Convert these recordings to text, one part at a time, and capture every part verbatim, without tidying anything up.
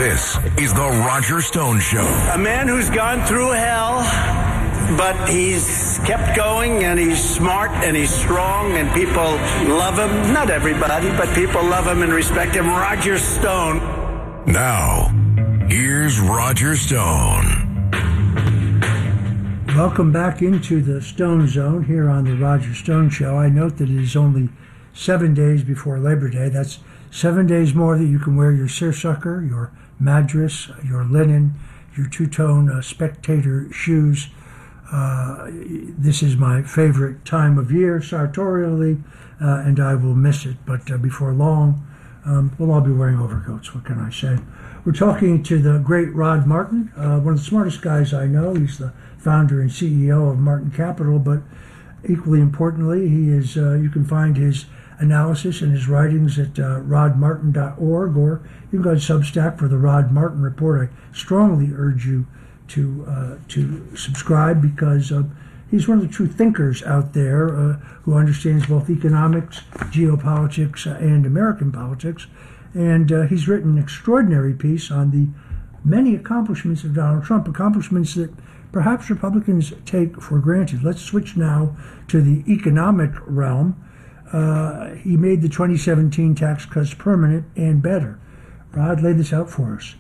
This is the Roger Stone Show. A man who's gone through hell, but he's kept going, and he's smart, and he's strong, and people love him. Not everybody, but people love him and respect him. Roger Stone. Now, here's Roger Stone. Welcome back into the Stone Zone here on the Roger Stone Show. I note that it is only seven days before Labor Day. That's seven days more that you can wear your seersucker, your madras, your linen, your two-tone uh, spectator shoes. Uh, this is my favorite time of year sartorially, uh, and I will miss it. But uh, before long, um, we'll all be wearing overcoats. What can I say? We're talking to the great Rod Martin, uh, one of the smartest guys I know. He's the founder and C E O of Martin Capital, but equally importantly, he is. Uh, you can find his analysis and his writings at uh, rod martin dot org, or you can go to Substack for the Rod Martin Report. I strongly urge you to uh, to subscribe, because uh, he's one of the true thinkers out there uh, who understands both economics, geopolitics, uh, and American politics. And uh, he's written an extraordinary piece on the many accomplishments of Donald Trump, accomplishments that perhaps Republicans take for granted. Let's switch now to the economic realm. Uh, he made the twenty seventeen tax cuts permanent and better. Rod, lay this out for us.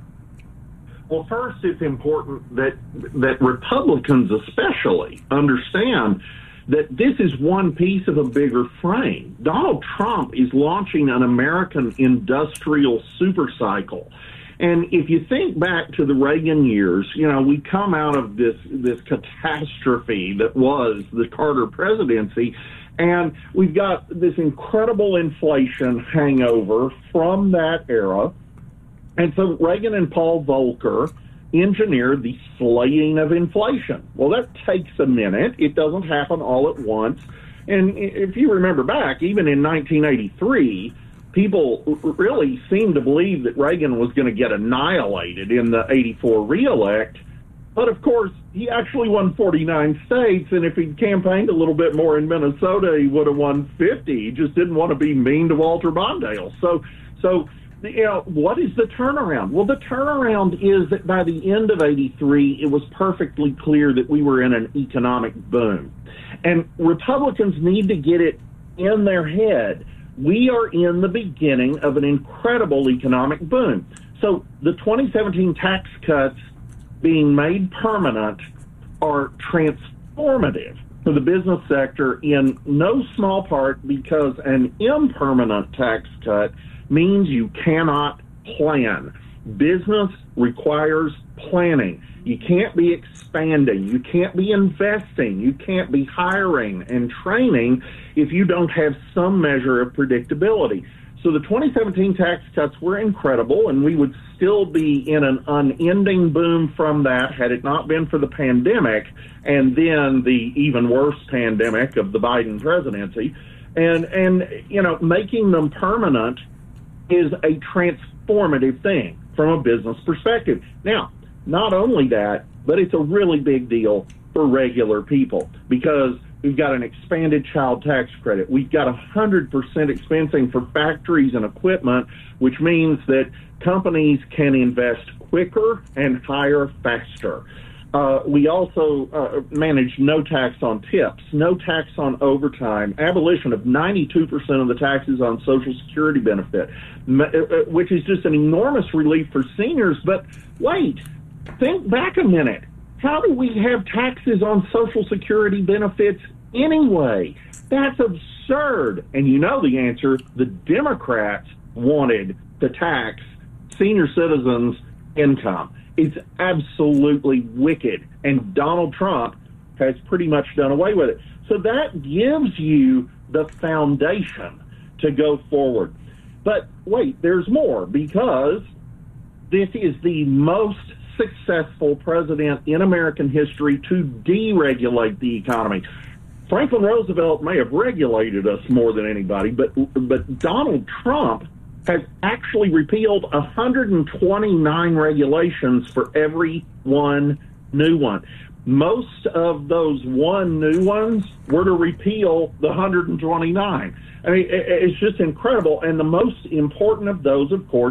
Well, first, it's important that that Republicans especially understand that this is one piece of a bigger frame. Donald Trump is launching an American industrial supercycle. And if you think back to the Reagan years, you know, we come out of this this catastrophe that was the Carter presidency, and we've got this incredible inflation hangover from that era. And so Reagan and Paul Volcker engineered the slaying of inflation. Well, that takes a minute. It doesn't happen all at once. And if you remember back, even in nineteen eighty-three, people really seemed to believe that Reagan was going to get annihilated in the eighty-four reelect. But, of course, he actually won forty-nine states, and if he'd campaigned a little bit more in Minnesota, he would have won fifty. He just didn't want to be mean to Walter Mondale. So, so you know, what is the turnaround? Well, the turnaround is that by the end of eighty-three, it was perfectly clear that we were in an economic boom. And Republicans need to get it in their head. We are in the beginning of an incredible economic boom. So the twenty seventeen tax cuts being made permanent are transformative for the business sector, in no small part because an impermanent tax cut means you cannot plan. Business requires planning. You can't be expanding. You can't be investing. You can't be hiring and training if you don't have some measure of predictability. So the twenty seventeen tax cuts were incredible, and we would still be in an unending boom from that had it not been for the pandemic and then the even worse pandemic of the Biden presidency. And, and you know, making them permanent is a transformative thing from a business perspective. Now, not only that, but it's a really big deal for regular people, because we've got an expanded child tax credit. We've got one hundred percent expensing for factories and equipment, which means that companies can invest quicker and hire faster. Uh, we also uh, manage no tax on tips, no tax on overtime, abolition of ninety-two percent of the taxes on Social Security benefit, which is just an enormous relief for seniors. But wait, think back a minute. How do we have taxes on Social Security benefits anyway? That's absurd. And you know the answer. The Democrats wanted to tax senior citizens' income. It's absolutely wicked, and Donald Trump has pretty much done away with it. So that gives you the foundation to go forward. But wait, there's more, because this is the most successful president in American history to deregulate the economy. Franklin Roosevelt may have regulated us more than anybody, but but Donald Trump has actually repealed one hundred twenty-nine regulations for every one new one. Most of those one new ones were to repeal the one hundred twenty-nine. I mean, it's just incredible. And the most important of those, of course,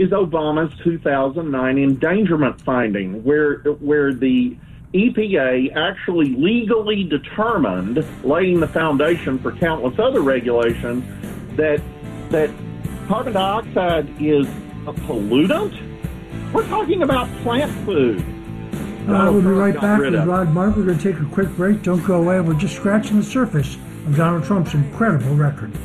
is Obama's two thousand nine endangerment finding, where where the E P A actually legally determined, laying the foundation for countless other regulations, that that carbon dioxide is a pollutant. We're talking about plant food. Uh, we'll be right back with Rod Martin. We're going to take a quick break. Don't go away. We're just scratching the surface of Donald Trump's incredible record.